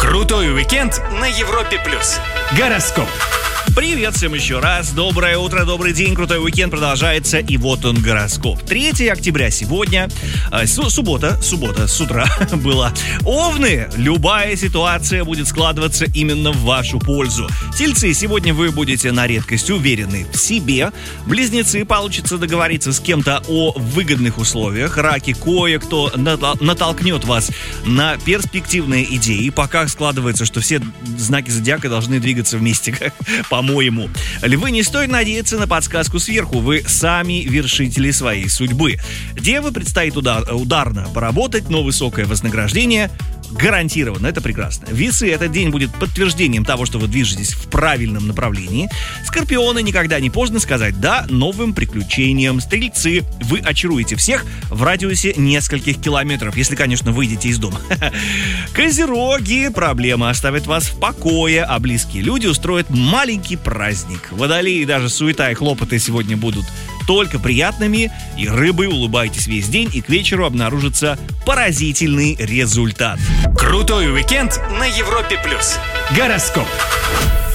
Крутой уикенд на Европе+. Гороскоп. Привет всем еще раз, доброе утро, добрый день, крутой уикенд продолжается, и вот он гороскоп. 3 октября сегодня, суббота с утра была. Овны, любая ситуация будет складываться именно в вашу пользу. Тельцы, сегодня вы будете на редкость уверены в себе. Близнецы, получится договориться с кем-то о выгодных условиях. Раки, кое-кто натолкнет вас на перспективные идеи. Пока складывается, что все знаки зодиака должны двигаться вместе, по-моему. Львы, не стоит надеяться на подсказку сверху. Вы сами вершители своей судьбы. Девы, предстоит ударно поработать, но высокое вознаграждение гарантированно. Это прекрасно. Весы, этот день будет подтверждением того, что вы движетесь в правильном направлении. Скорпионы, никогда не поздно сказать «да» новым приключениям. Стрельцы, вы очаруете всех в радиусе нескольких километров, если, конечно, выйдете из дома. Козероги, проблема оставит вас в покое, а близкие люди устроят маленький праздник. Водолеи, даже суета и хлопоты сегодня будут только приятными, и рыбы, улыбайтесь весь день, и к вечеру обнаружится поразительный результат. Крутой уикенд на Европе+. Гороскоп.